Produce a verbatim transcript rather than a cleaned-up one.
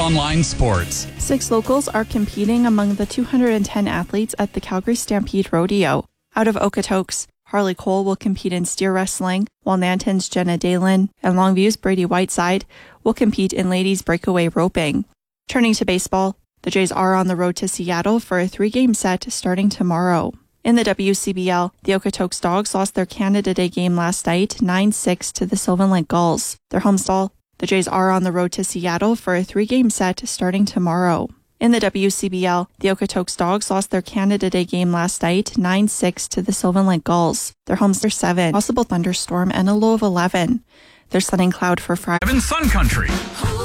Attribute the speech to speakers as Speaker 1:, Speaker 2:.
Speaker 1: Online Sports.
Speaker 2: Six locals are competing among the two hundred ten athletes at the Calgary Stampede Rodeo. Out of Okotoks, Harley Cole will compete in steer wrestling, while Nanton's Jenna Dalen and Longview's Brady Whiteside will compete in ladies breakaway roping. Turning to baseball, the Jays are on the road to Seattle for a three-game set starting tomorrow. In the W C B L, the Okotoks Dogs lost their Canada Day game last night nine six to the Sylvan Lake Gulls. Their homestall, the Jays are on the road to Seattle for a three-game set starting tomorrow. In the W C B L, the Okotoks Dogs lost their Canada Day game last night nine six to the Sylvan Lake Gulls. Their homes are seven, possible thunderstorm and a low of eleven. There's sun and cloud for Friday.
Speaker 1: In Sun Country.